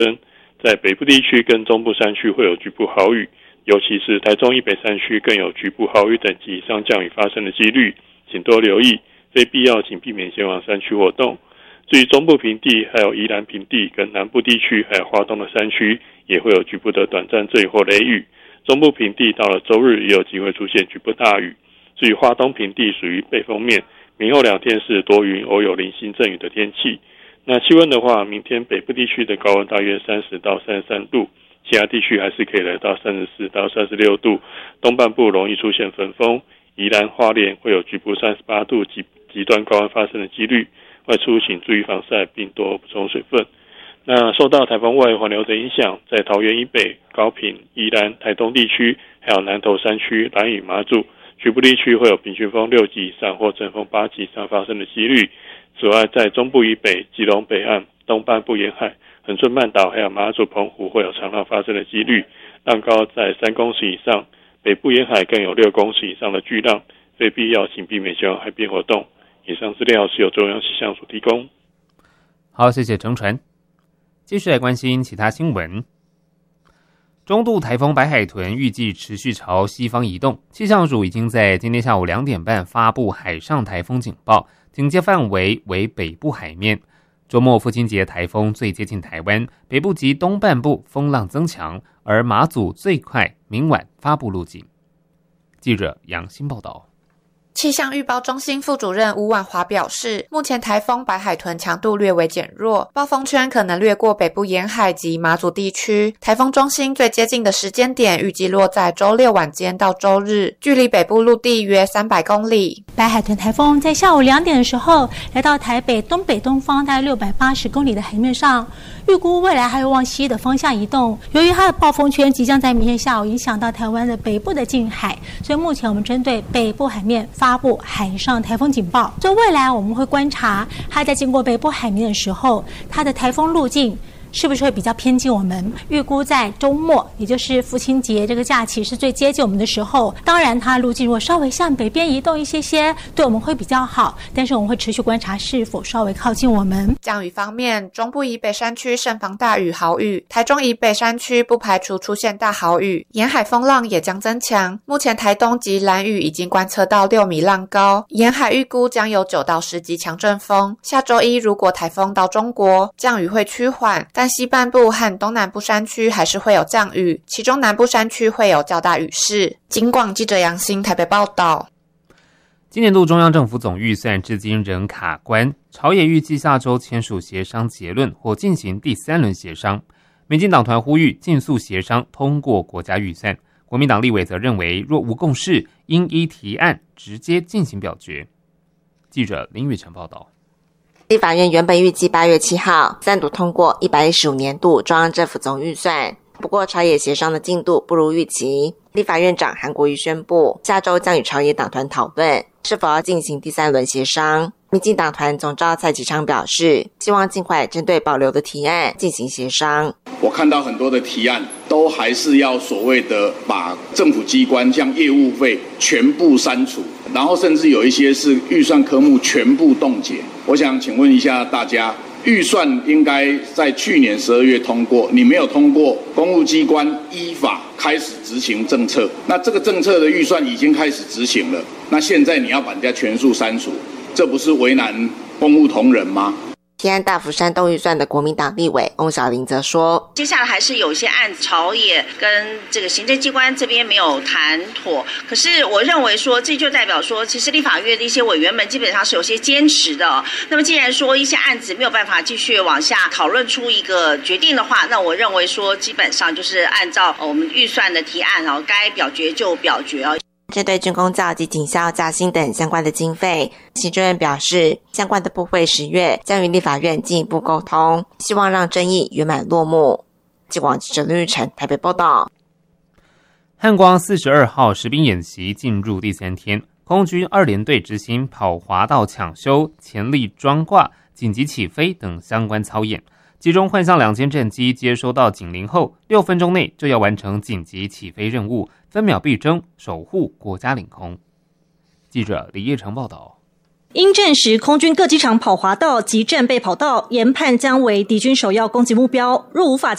在北部地区跟中部山区会有局部豪雨，尤其是台中以北山区更有局部豪雨等级以上降雨发生的几率，请多留意，非必要请避免前往山区活动。至于中部平地，还有宜兰平地跟南部地区，还有花东的山区，也会有局部的短暂阵雨或雷雨。中部平地到了周日也有机会出现局部大雨。至于花东平地属于背风面，明后2天是多云偶有零星阵雨的天气。那气温的话，明天北部地区的高温大约30到33度，其他地区还是可以来到34到36度，东半部容易出现焚风，宜兰花莲会有局部38度极端高温发生的几率，外出请注意防晒并多补充水分。那受到台风外环流的影响，在桃园以北、高屏、宜兰、台东地区，还有南投山区、兰屿、马祖局部地区会有平均风6级以上或阵风8级以上发生的几率。此外，在中部以北、基隆北岸、东半部沿海、恒春半岛还有马祖、澎湖会有长浪发生的几率，浪高在3公尺以上，北部沿海更有6公尺以上的巨浪，非必要请避免前往海边活动。以上资料是由中央气象署提供。 好，谢谢程传。继续来关心其他新闻。中度台风白海豚预计持续朝西方移动，气象署已经在今天下午2点半发布海上台风警报，警戒范围为北部海面。周末父亲节台风最接近台湾，北部及东半部风浪增强，而马祖最快明晚发布路径。记者杨欣报道。 气象预报中心副主任吴婉华表示，目前台风白海豚强度略为减弱，暴风圈可能掠过北部沿海及马祖地区。台风中心最接近的时间点预计落在周六晚间到周日，距离北部陆地约300公里。 白海豚台风在下午2点的时候来到台北东北东方大概680公里的海面上，预估未来还会往西的方向移动。由于它的暴风圈即将在明天下午影响到台湾的北部的近海，所以目前我们针对北部海面发布海上台风警报。所以未来我们会观察它在经过北部海面的时候，它的台风路径是不是会比较偏近我们。预估在周末，也就是父亲节这个假期是最接近我们的时候，当然它路径如果稍微向北边移动一些些，对我们会比较好，但是我们会持续观察是否稍微靠近我们。 降雨方面，中部以北山区慎防大雨豪雨，台中以北山区不排除出现大豪雨，沿海风浪也将增强。目前台东及兰屿已经观测到6米浪高，沿海预估将有9到10级强阵风。下周一如果台风到中国，降雨会趋缓，但西半部和东南部山区还是会有降雨，其中南部山区会有较大雨势。警广记者杨欣台北报道。 今年度中央政府总预算至今仍卡关，朝野预计下周签署协商结论或进行第3轮协商。民进党团呼吁尽速协商通过国家预算，国民党立委则认为若无共识，应依提案直接进行表决。记者林宇成报道。 立法院原本预计8月7号3读通过115年度中央政府总预算，不过朝野协商的进度不如预期。立法院长韩国瑜宣布，下周将与朝野党团讨论是否要进行第3轮协商。民进党团总召蔡其昌表示，希望尽快针对保留的提案进行协商。 我看到很多的提案都还是要所谓的把政府机关像业务费全部删除，然后甚至有一些是预算科目全部冻结。我想请问一下大家，预算应该在去年12月通过，你没有通过，公务机关依法开始执行政策，那这个政策的预算已经开始执行了，那现在你要把人家全数删除，这不是为难公务同仁吗？ 提案大幅煽动预算的国民党立委翁小玲则说， 接下来还是有一些案朝野跟这个行政机关这边没有谈妥，可是我认为说这就代表说其实立法院的一些委员们基本上是有些坚持的。那么既然说一些案子没有办法继续往下讨论出一个决定的话，那我认为说基本上就是按照我们预算的提案该表决就表决。 针对军公教及警校加薪等相关的经费，行政院表示，相关的部会10月将与立法院进一步沟通，希望让争议圆满落幕。警广记者林玉成台北报道。 汉光42号实兵演习进入第3天，空军2联队执行跑滑道抢修、潜力装挂、紧急起飞等相关操演。其中换上2间战机接收到警铃后，6分钟内就要完成紧急起飞任务，分秒必争，守护国家领空。记者李叶成报道。 因战时空军各机场跑滑道及战备跑道研判将为敌军首要攻击目标，若无法